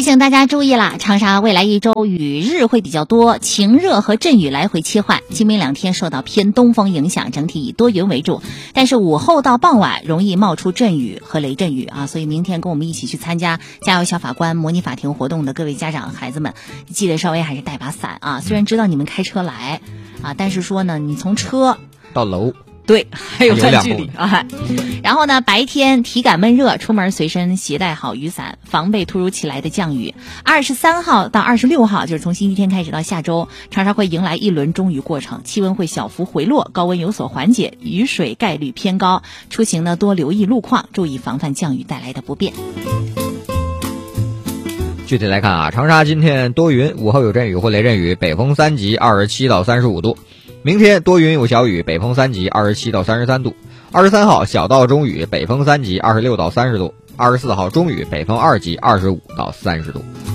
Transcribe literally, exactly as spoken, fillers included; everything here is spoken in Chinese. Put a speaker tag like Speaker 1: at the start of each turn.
Speaker 1: 醒大家注意啦，长沙未来一周雨日会比较多，晴热和阵雨来回切换。今明两天受到偏东风影响，整体以多云为主，但是午后到傍晚容易冒出阵雨和雷阵雨啊，所以明天跟我们一起去参加加油小法官模拟法庭活动的各位家长孩子们，记得稍微还是带把伞啊。虽然知道你们开车来啊，但是说呢，你从车
Speaker 2: 到楼。
Speaker 1: 对，还有段距离啊。然后呢，白天体感闷热，出门随身携带好雨伞，防备突如其来的降雨。二十三号到二十六号，就是从星期天开始到下周，长沙会迎来一轮中雨过程，气温会小幅回落，高温有所缓解，雨水概率偏高。出行呢，多留意路况，注意防范降雨带来的不便。
Speaker 2: 具体来看啊，长沙今天多云，午后有阵雨或雷阵雨，北风三级，二十七到三十五度。明天多云有小雨，北风三级，二十七到三十三度。二十三号小到中雨，北风三级，二十六到三十度。二十四号中雨，北风二级，二十五到三十度。